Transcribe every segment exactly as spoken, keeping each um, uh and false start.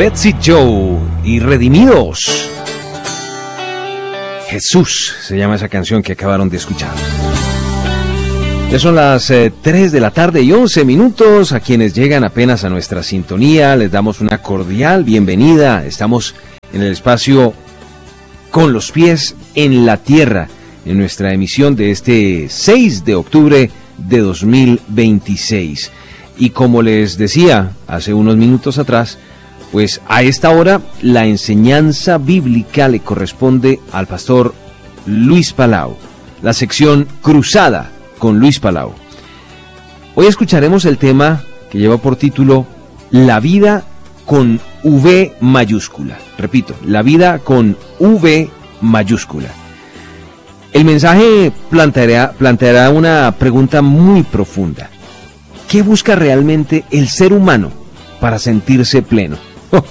Betsy Joe y Redimidos. Jesús se llama esa canción que acabaron de escuchar. Ya son las eh, tres de la tarde y once minutos. A quienes llegan apenas a nuestra sintonía, les damos una cordial bienvenida. Estamos en el espacio Con los pies en la tierra, en nuestra emisión de este seis de octubre de dos mil veintiséis. Y como les decía hace unos minutos atrás, pues a esta hora la enseñanza bíblica le corresponde al pastor Luis Palau, la sección Cruzada con Luis Palau. Hoy escucharemos el tema que lleva por título La vida con V mayúscula. Repito, la vida con V mayúscula. El mensaje planteará, planteará una pregunta muy profunda. ¿Qué busca realmente el ser humano para sentirse pleno? Oh.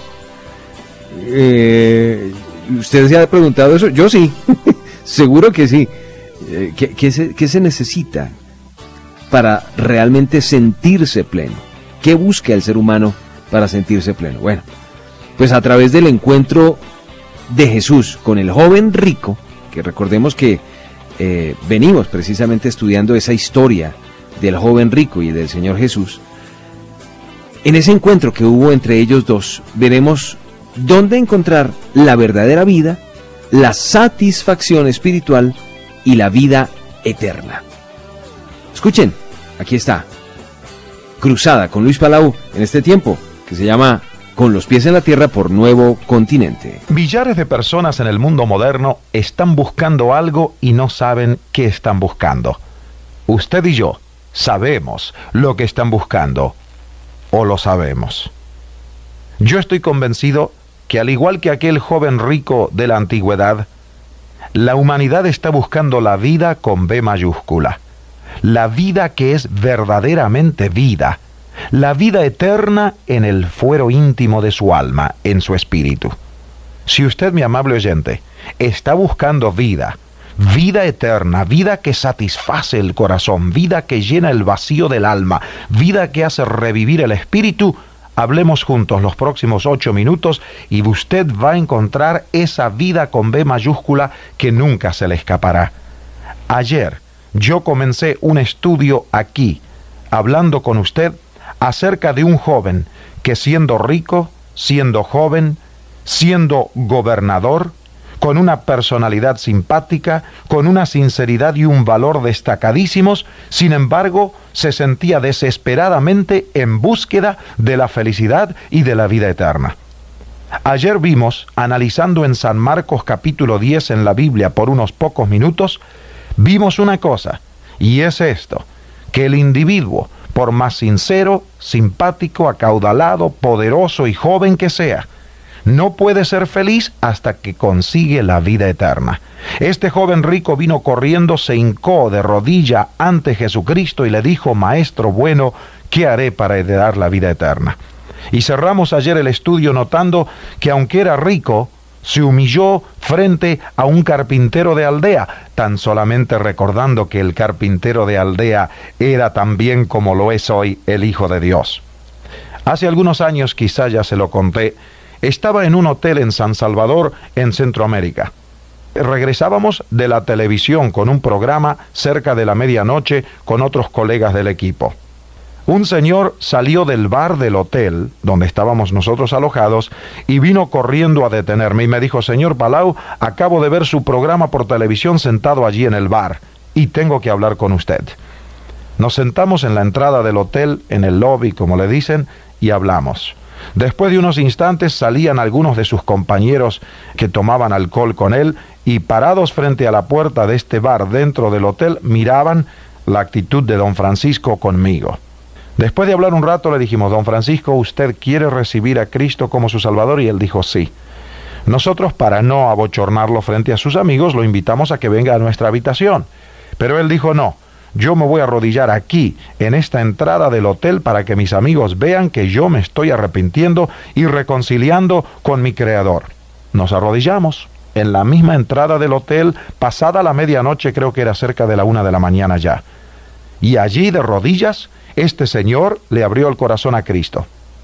Eh, ¿Usted se ha preguntado eso? Yo sí, seguro que sí. Eh, ¿qué, qué, se, ¿Qué se necesita para realmente sentirse pleno? ¿Qué busca el ser humano para sentirse pleno? Bueno, pues a través del encuentro de Jesús con el joven rico, que recordemos que eh, venimos precisamente estudiando esa historia del joven rico y del Señor Jesús. En ese encuentro que hubo entre ellos dos, veremos dónde encontrar la verdadera vida, la satisfacción espiritual y la vida eterna. Escuchen, aquí está, Cruzada con Luis Palau en este tiempo que se llama Con los pies en la tierra por Nuevo Continente. Millares de personas en el mundo moderno están buscando algo y no saben qué están buscando. Usted y yo sabemos lo que están buscando, o lo sabemos. Yo estoy convencido que al igual que aquel joven rico de la antigüedad, la humanidad está buscando la vida con V mayúscula, la vida que es verdaderamente vida, la vida eterna en el fuero íntimo de su alma, en su espíritu. Si usted, mi amable oyente, está buscando vida, vida eterna, vida que satisface el corazón, vida que llena el vacío del alma, vida que hace revivir el espíritu, hablemos juntos los próximos ocho minutos y usted va a encontrar esa vida con V mayúscula que nunca se le escapará. Ayer yo comencé un estudio aquí, hablando con usted acerca de un joven que siendo rico, siendo joven, siendo gobernador, con una personalidad simpática, con una sinceridad y un valor destacadísimos, sin embargo, se sentía desesperadamente en búsqueda de la felicidad y de la vida eterna. Ayer vimos, analizando en San Marcos capítulo diez en la Biblia por unos pocos minutos, vimos una cosa, y es esto, que el individuo, por más sincero, simpático, acaudalado, poderoso y joven que sea, no puede ser feliz hasta que consigue la vida eterna. Este joven rico vino corriendo, se hincó de rodilla ante Jesucristo y le dijo: Maestro bueno, ¿qué haré para heredar la vida eterna? Y cerramos ayer el estudio notando que aunque era rico, se humilló frente a un carpintero de aldea, tan solamente recordando que el carpintero de aldea era también, como lo es hoy, el Hijo de Dios. Hace algunos años, quizá ya se lo conté, estaba en un hotel en San Salvador, en Centroamérica. Regresábamos de la televisión con un programa cerca de la medianoche con otros colegas del equipo. Un señor salió del bar del hotel, donde estábamos nosotros alojados, y vino corriendo a detenerme y me dijo: Señor Palau, acabo de ver su programa por televisión sentado allí en el bar, y tengo que hablar con usted. Nos sentamos en la entrada del hotel, en el lobby, como le dicen, y hablamos. Después de unos instantes salían algunos de sus compañeros que tomaban alcohol con él y parados frente a la puerta de este bar dentro del hotel miraban la actitud de don Francisco conmigo. Después de hablar un rato le dijimos: Don Francisco, ¿usted quiere recibir a Cristo como su Salvador? Y él dijo sí. Nosotros, para no abochornarlo frente a sus amigos, lo invitamos a que venga a nuestra habitación. Pero él dijo: no, yo me voy a arrodillar aquí, en esta entrada del hotel, para que mis amigos vean que yo me estoy arrepintiendo y reconciliando con mi Creador. Nos arrodillamos en la misma entrada del hotel, pasada la medianoche, creo que era cerca de la una de la mañana ya. Y allí, de rodillas, este señor le abrió el corazón a Cristo.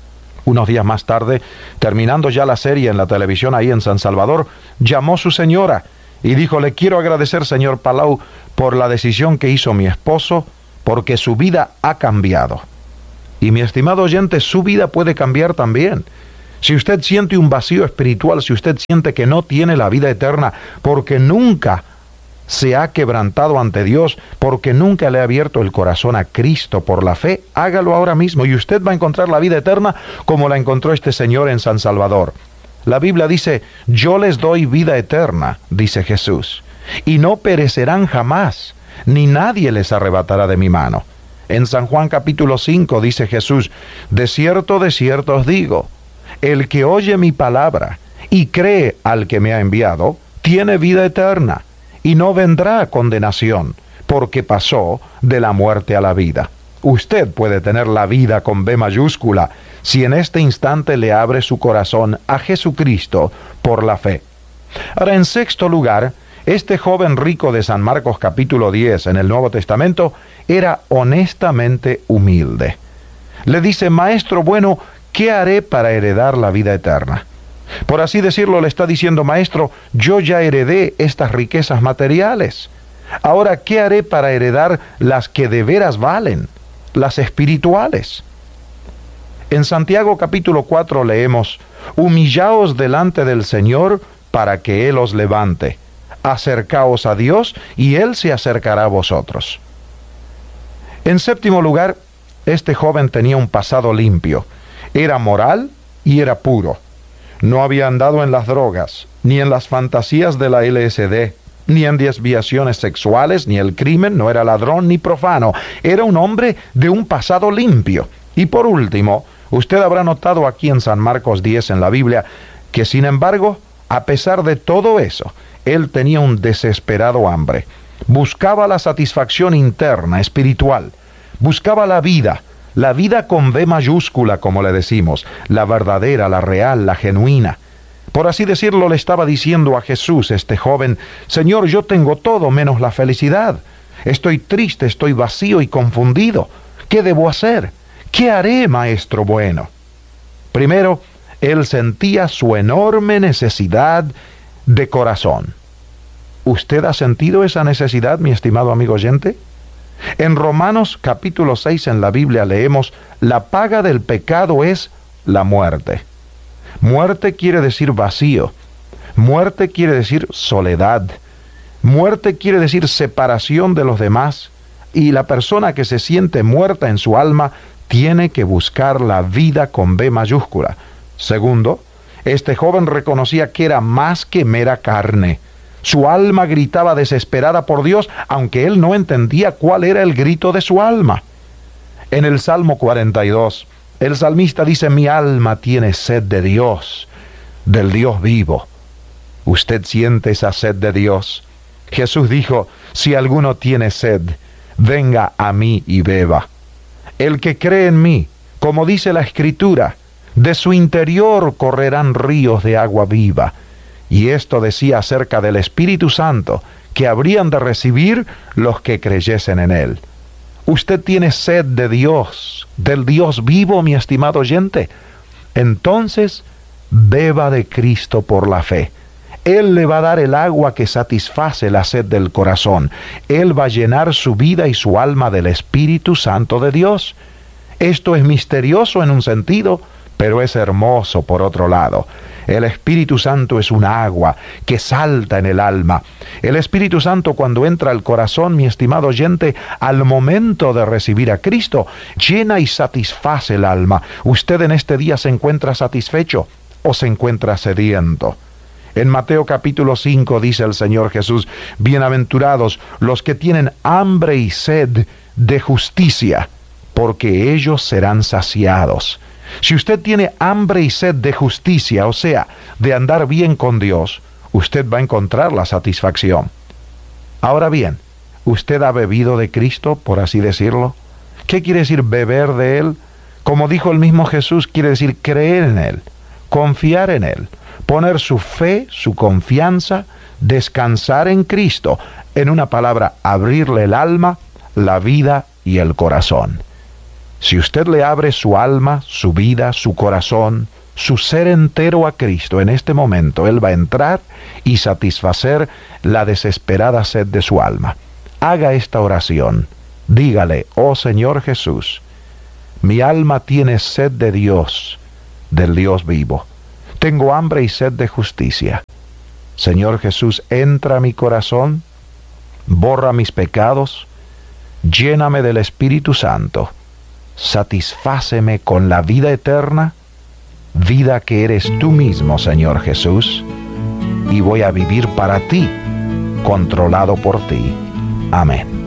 Unos días más tarde, terminando ya la serie en la televisión ahí en San Salvador, llamó su señora y dijo: le quiero agradecer, señor Palau, por la decisión que hizo mi esposo, porque su vida ha cambiado. Y mi estimado oyente, su vida puede cambiar también. Si usted siente un vacío espiritual, si usted siente que no tiene la vida eterna, porque nunca se ha quebrantado ante Dios, porque nunca le ha abierto el corazón a Cristo por la fe, hágalo ahora mismo y usted va a encontrar la vida eterna como la encontró este señor en San Salvador. La Biblia dice: yo les doy vida eterna, dice Jesús, y no perecerán jamás, ni nadie les arrebatará de mi mano. En San Juan capítulo cinco dice Jesús: de cierto, de cierto os digo, el que oye mi palabra y cree al que me ha enviado, tiene vida eterna, y no vendrá a condenación, porque pasó de la muerte a la vida. Usted puede tener la vida con B mayúscula si en este instante le abre su corazón a Jesucristo por la fe. Ahora, en sexto lugar, este joven rico de San Marcos capítulo diez en el Nuevo Testamento era honestamente humilde. Le dice: maestro bueno, ¿qué haré para heredar la vida eterna? Por así decirlo, le está diciendo: maestro, yo ya heredé estas riquezas materiales. Ahora, ¿qué haré para heredar las que de veras valen, las espirituales? En Santiago capítulo cuatro leemos: humillaos delante del Señor para que Él os levante. Acercaos a Dios y Él se acercará a vosotros. En séptimo lugar, este joven tenía un pasado limpio. Era moral y era puro. No había andado en las drogas, ni en las fantasías de la L S D, ni en desviaciones sexuales, ni el crimen, no era ladrón ni profano. Era un hombre de un pasado limpio. Y por último, usted habrá notado aquí en San Marcos diez en la Biblia, que sin embargo, a pesar de todo eso, él tenía un desesperado hambre. Buscaba la satisfacción interna, espiritual. Buscaba la vida. La vida con B mayúscula, como le decimos, la verdadera, la real, la genuina. Por así decirlo, le estaba diciendo a Jesús este joven: Señor, yo tengo todo menos la felicidad. Estoy triste, estoy vacío y confundido. ¿Qué debo hacer? ¿Qué haré, maestro bueno? Primero, él sentía su enorme necesidad de corazón. ¿Usted ha sentido esa necesidad, mi estimado amigo oyente? En Romanos capítulo seis en la Biblia leemos: la paga del pecado es la muerte. Muerte quiere decir vacío. Muerte quiere decir soledad. Muerte quiere decir separación de los demás. Y la persona que se siente muerta en su alma tiene que buscar la vida con B mayúscula. Segundo, este joven reconocía que era más que mera carne. Su alma gritaba desesperada por Dios, aunque él no entendía cuál era el grito de su alma. En el Salmo cuarenta y dos, el salmista dice: mi alma tiene sed de Dios, del Dios vivo. ¿Usted siente esa sed de Dios? Jesús dijo: si alguno tiene sed, venga a mí y beba. El que cree en mí, como dice la Escritura, de su interior correrán ríos de agua viva. Y esto decía acerca del Espíritu Santo, que habrían de recibir los que creyesen en Él. ¿Usted tiene sed de Dios, del Dios vivo, mi estimado oyente? Entonces, beba de Cristo por la fe. Él le va a dar el agua que satisface la sed del corazón. Él va a llenar su vida y su alma del Espíritu Santo de Dios. Esto es misterioso en un sentido, pero es hermoso por otro lado. El Espíritu Santo es un agua que salta en el alma. El Espíritu Santo, cuando entra al corazón, mi estimado oyente, al momento de recibir a Cristo, llena y satisface el alma. ¿Usted en este día se encuentra satisfecho o se encuentra sediento? En Mateo capítulo cinco dice el Señor Jesús: bienaventurados los que tienen hambre y sed de justicia, porque ellos serán saciados. Si usted tiene hambre y sed de justicia, o sea, de andar bien con Dios, usted va a encontrar la satisfacción. Ahora bien, ¿usted ha bebido de Cristo, por así decirlo? ¿Qué quiere decir beber de Él? Como dijo el mismo Jesús, quiere decir creer en Él, confiar en Él, poner su fe, su confianza, descansar en Cristo. En una palabra, abrirle el alma, la vida y el corazón. Si usted le abre su alma, su vida, su corazón, su ser entero a Cristo en este momento, Él va a entrar y satisfacer la desesperada sed de su alma. Haga esta oración. Dígale: oh Señor Jesús, mi alma tiene sed de Dios, del Dios vivo. Tengo hambre y sed de justicia. Señor Jesús, entra a mi corazón, borra mis pecados, lléname del Espíritu Santo, satisfáceme con la vida eterna, vida que eres tú mismo, Señor Jesús, y voy a vivir para ti, controlado por ti. Amén.